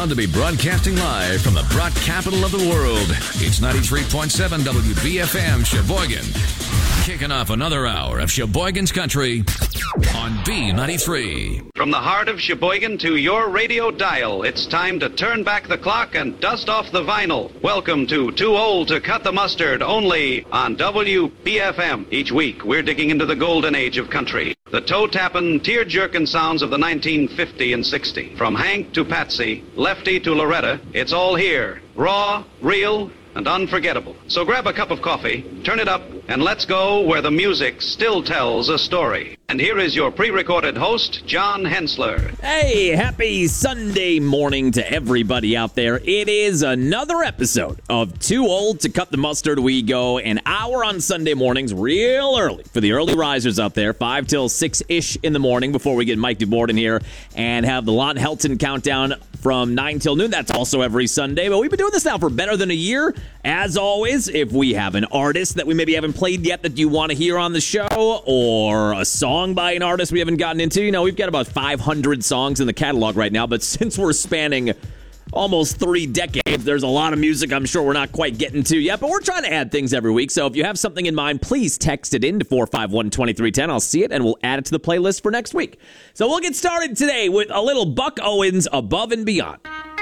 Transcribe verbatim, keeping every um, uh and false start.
proud to be broadcasting live from the broad capital of the world. It's ninety-three point seven W B F M Sheboygan. Kicking off another hour of Sheboygan's Country on B ninety-three. From the heart of Sheboygan to your radio dial, it's time to turn back the clock and dust off the vinyl. Welcome to Too Old to Cut the Mustard, only on W B F M. Each week, we're digging into the golden age of country. The toe-tapping, tear-jerking sounds of the nineteen fifty and sixty. From Hank to Patsy, Lefty to Loretta, it's all here. Raw, real, and unforgettable. So grab a cup of coffee, turn it up, and let's go where the music still tells a story. And here is your pre-recorded host, John Hensler. Hey, happy Sunday morning to everybody out there. It is another episode of Too Old to Cut the Mustard. We go an hour on Sunday mornings real early for the early risers out there, five till six-ish in the morning before we get Mike DeBorden here and have the Lon Helton countdown from nine till noon. That's also every Sunday, but we've been doing this now for better than a year. As always, if we have an artist that we maybe haven't played yet that you want to hear on the show, or a song by an artist we haven't gotten into, you know, we've got about five hundred songs in the catalog right now, but since we're spanning almost three decades, there's a lot of music I'm sure we're not quite getting to yet, but we're trying to add things every week. So if you have something in mind, please text it in to four five one, two three one zero. I'll see it, and we'll add it to the playlist for next week. So we'll get started today with a little Buck Owens, Above and Beyond.